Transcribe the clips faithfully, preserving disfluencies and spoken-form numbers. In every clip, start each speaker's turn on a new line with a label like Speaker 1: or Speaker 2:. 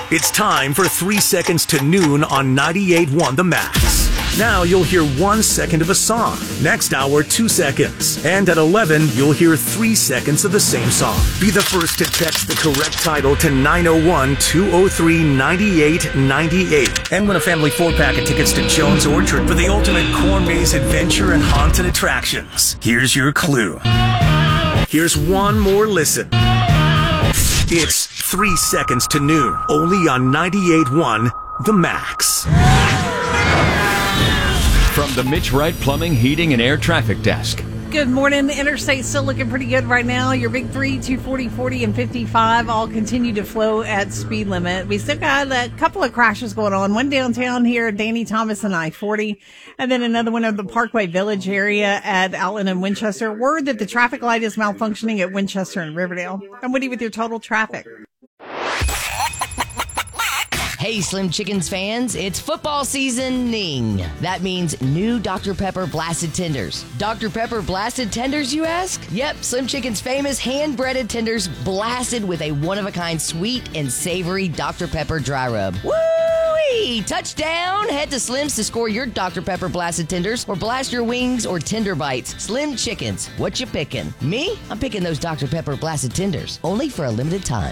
Speaker 1: It's time for three seconds to noon on ninety-eight point one The Max. Now you'll hear one second of a song. Next hour, two seconds. And at eleven, you'll hear three seconds of the same song. Be the first to text the correct title to nine oh one, two oh three, nine eight nine eight. And win a family four-pack of tickets to Jones Orchard for the ultimate corn maze adventure and haunted attractions. Here's your clue. Here's one more listen. It's three seconds to noon, only on ninety-eight point one The Max.
Speaker 2: From the Mitch Wright Plumbing, Heating, and Air Traffic Desk.
Speaker 3: Good morning. The interstate's still looking pretty good right now. Your big three, two forty, forty, and fifty-five all continue to flow at speed limit. We still got a couple of crashes going on. One downtown here, Danny Thomas and I forty, and then another one of the Parkway Village area at Outland and Winchester. Word that the traffic light is malfunctioning at Winchester and Riverdale. I'm Woody with your total traffic.
Speaker 4: Hey, Slim Chickens fans, it's football seasoning. That means new Doctor Pepper Blasted Tenders. Doctor Pepper Blasted Tenders, you ask? Yep, Slim Chickens' famous hand-breaded tenders blasted with a one-of-a-kind sweet and savory Doctor Pepper dry rub. Woo-wee! Touchdown! Head to Slim's to score your Doctor Pepper Blasted Tenders or blast your wings or tender bites. Slim Chickens, what you picking? Me? I'm picking those Doctor Pepper Blasted Tenders, only for a limited time.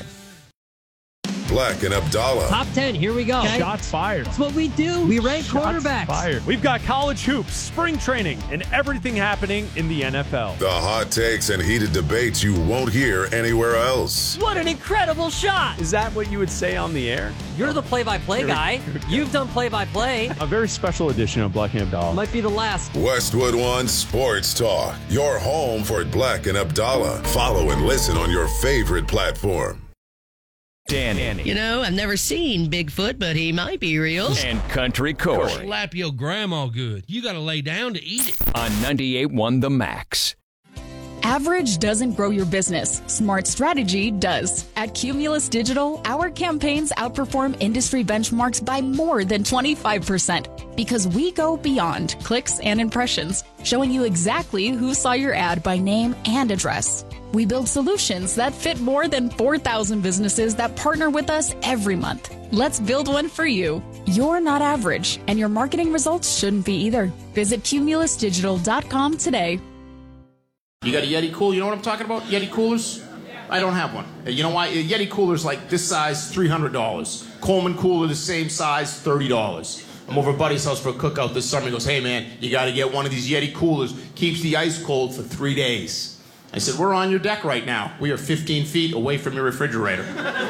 Speaker 5: Black and Abdallah.
Speaker 6: Top ten, here we go.
Speaker 7: Okay. Shots fired.
Speaker 6: That's what we do. We rank
Speaker 7: Shots
Speaker 6: quarterbacks.
Speaker 7: Fired. We've got college hoops, spring training, and everything happening in the N F L.
Speaker 5: The hot takes and heated debates you won't hear anywhere else.
Speaker 6: What an incredible shot.
Speaker 7: Is that what you would say on the air?
Speaker 6: You're the play-by-play guy. You've done play-by-play.
Speaker 7: A very special edition of Black and Abdallah.
Speaker 6: Might be the last.
Speaker 5: Westwood One Sports Talk. Your home for Black and Abdallah. Follow and listen on your favorite platform.
Speaker 2: Danny.
Speaker 4: You know, I've never seen Bigfoot, but he might be real.
Speaker 2: And Country Corey.
Speaker 8: Slap your grandma good. You got to lay down to eat it.
Speaker 2: On ninety-eight point one The Max.
Speaker 9: Average doesn't grow your business. Smart strategy does. At Cumulus Digital, our campaigns outperform industry benchmarks by more than twenty-five percent because we go beyond clicks and impressions, showing you exactly who saw your ad by name and address. We build solutions that fit more than four thousand businesses that partner with us every month. Let's build one for you. You're not average, and your marketing results shouldn't be either. Visit cumulus digital dot com today.
Speaker 10: You got a Yeti cooler? You know what I'm talking about? Yeti coolers? I don't have one. You know why? A Yeti cooler's like this size, three hundred dollars. Coleman cooler, the same size, thirty dollars. I'm over at Buddy's house for a cookout this summer. He goes, hey man, you got to get one of these Yeti coolers. Keeps the ice cold for three days. I said, we're on your deck right now. We are fifteen feet away from your refrigerator.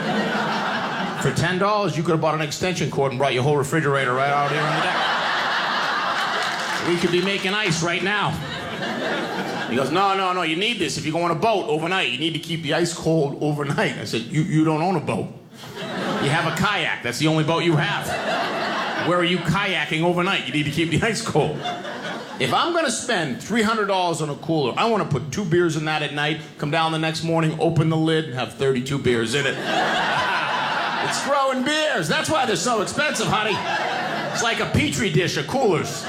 Speaker 10: For ten dollars, you could have bought an extension cord and brought your whole refrigerator right out here on the deck. We could be making ice right now. He goes, no, no, no, you need this. If you go on a boat overnight, you need to keep the ice cold overnight. I said, you, you don't own a boat. You have a kayak. That's the only boat you have. Where are you kayaking overnight? You need to keep the ice cold. If I'm going to spend three hundred dollars on a cooler, I want to put two beers in that at night, come down the next morning, open the lid, and have thirty-two beers in it. It's growing beers. That's why they're so expensive, honey. It's like a Petri dish of coolers.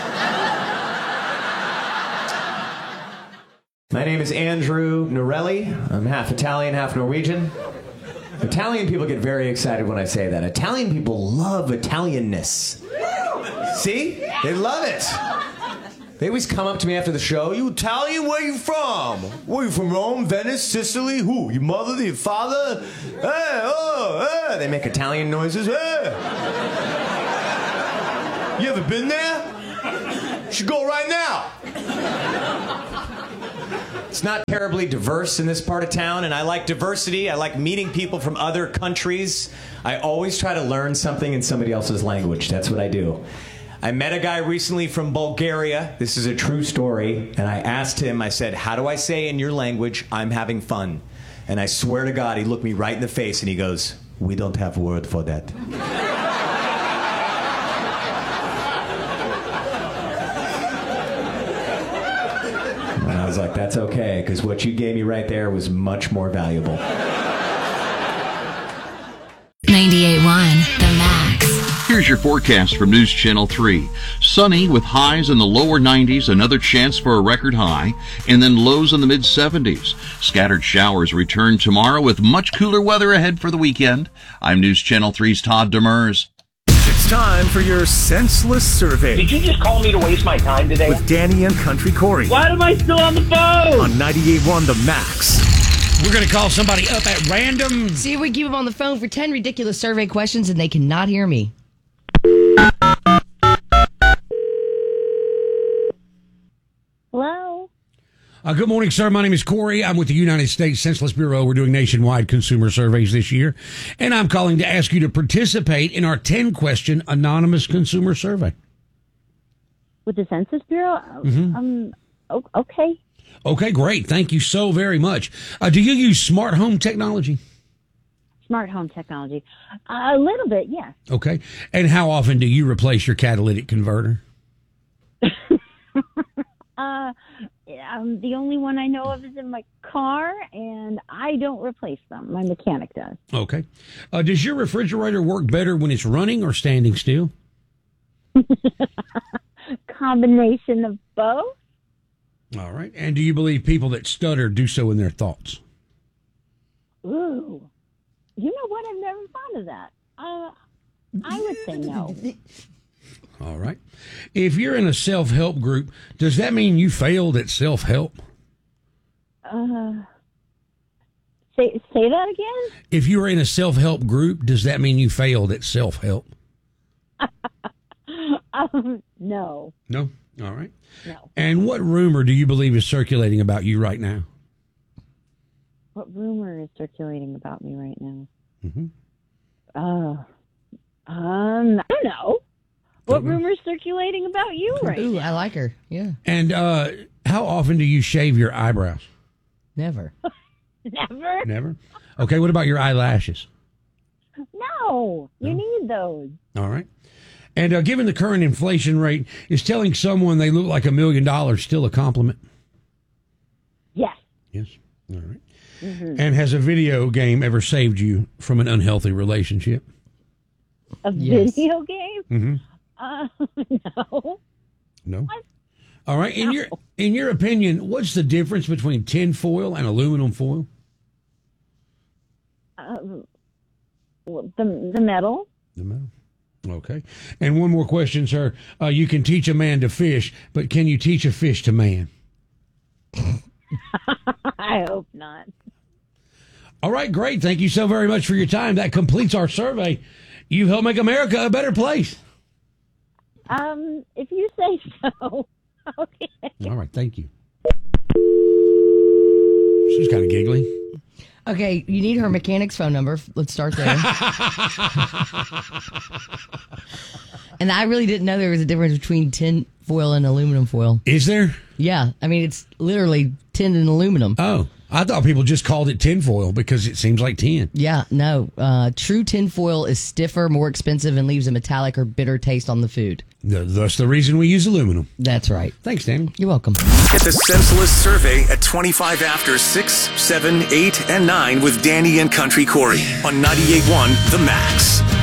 Speaker 11: My name is Andrew Norelli. I'm half Italian, half Norwegian. Italian people get very excited when I say that. Italian people love Italianness. See? They love it. They always come up to me after the show. You Italian? Where you from? Where you from? Rome, Venice, Sicily? Who? Your mother? Your father? Hey, oh, hey. They make Italian noises. Hey. You ever been there? You should go right now. It's not terribly diverse in this part of town, and I like diversity. I like meeting people from other countries. I always try to learn something in somebody else's language. That's what I do. I met a guy recently from Bulgaria. This is a true story. And I asked him, I said, how do I say in your language, I'm having fun? And I swear to God, he looked me right in the face and he goes, we don't have a word for that. And I was like, that's okay, because what you gave me right there was much more valuable.
Speaker 12: ninety-eight point one The Max.
Speaker 2: Here's
Speaker 12: Here's your forecast from News Channel three. Sunny with highs in the lower nineties, another chance for a record high, and then lows in the mid seventies. Scattered showers return tomorrow with much cooler weather ahead for the weekend. I'm News Channel three's Todd Demers.
Speaker 1: It's time for your senseless survey.
Speaker 13: Did you just call me to waste my time today?
Speaker 1: With Danny and Country Corey.
Speaker 13: Why am I still on the phone?
Speaker 1: On ninety-eight point one The Max.
Speaker 8: We're going to call somebody up at random.
Speaker 4: See if we keep them on the phone for ten ridiculous survey questions and they cannot hear me.
Speaker 14: Hello.
Speaker 8: Uh, good morning, sir. My name is Corey. I'm with the United States Census Bureau. We're doing nationwide consumer surveys this year. And I'm calling to ask you to participate in our ten-question anonymous consumer survey.
Speaker 14: With the Census Bureau?
Speaker 8: Mm-hmm.
Speaker 14: Um. o- Okay.
Speaker 8: Okay, great. Thank you so very much. Uh, do you use smart home technology?
Speaker 14: Smart home technology. Uh, a little bit, yes.
Speaker 8: Okay. And how often do you replace your catalytic converter?
Speaker 14: Uh, um, the only one I know of is in my car, and I don't replace them. My mechanic does.
Speaker 8: Okay. Uh, does your refrigerator work better when it's running or standing still?
Speaker 14: Combination of both.
Speaker 8: All right. And do you believe people that stutter do so in their thoughts?
Speaker 14: Ooh. You know what? I've never thought of that. Uh, I would say no.
Speaker 8: All right. If you're in a self-help group, does that mean you failed at self-help?
Speaker 14: Uh, say say that again?
Speaker 8: If you were in a self-help group, does that mean you failed at self-help?
Speaker 14: um, no.
Speaker 8: No? All right.
Speaker 14: No.
Speaker 8: And what rumor do you believe is circulating about you right now?
Speaker 14: What rumor is circulating about me right now?
Speaker 8: Mm-hmm.
Speaker 14: Uh, um, I don't know. What
Speaker 8: Mm-hmm.
Speaker 14: rumor is circulating about you right
Speaker 4: Ooh,
Speaker 14: now?
Speaker 4: I like her. Yeah.
Speaker 8: And uh, how often do you shave your eyebrows?
Speaker 4: Never.
Speaker 14: Never?
Speaker 8: Never? Okay, what about your eyelashes?
Speaker 14: No. You need those.
Speaker 8: All right. And uh, given the current inflation rate, is telling someone they look like a million dollars still a compliment?
Speaker 14: Yes.
Speaker 8: Yes. All right.
Speaker 14: Mm-hmm.
Speaker 8: And has a video game ever saved you from an unhealthy relationship?
Speaker 14: A
Speaker 8: Yes.
Speaker 14: video game?
Speaker 8: Mm-hmm.
Speaker 14: Uh, no.
Speaker 8: No. All right. In your in your opinion, what's the difference between tin foil and aluminum foil?
Speaker 14: Um, well, the the metal.
Speaker 8: The metal. Okay. And one more question, sir. Uh, you can teach a man to fish, but can you teach a fish to man?
Speaker 14: I hope not.
Speaker 8: All right, great. Thank you so very much for your time. That completes our survey. You've helped make America a better place.
Speaker 14: Um, if you say so. Okay.
Speaker 8: All right, thank you. She's kind of giggly.
Speaker 4: Okay, you need her mechanic's phone number. Let's start there. And I really didn't know there was a difference between tin foil and aluminum foil.
Speaker 8: Is there?
Speaker 4: Yeah. I mean, it's literally tin and aluminum.
Speaker 8: Oh, I thought people just called it tin foil because it seems like tin.
Speaker 4: Yeah, no. Uh, true tin foil is stiffer, more expensive, and leaves a metallic or bitter taste on the food.
Speaker 8: Th- That's the reason we use aluminum.
Speaker 4: That's right.
Speaker 8: Thanks, Danny.
Speaker 4: You're welcome.
Speaker 1: Get the senseless survey at twenty-five after six, seven, eight, and nine with Danny and Country Corey on ninety-eight point one The Max.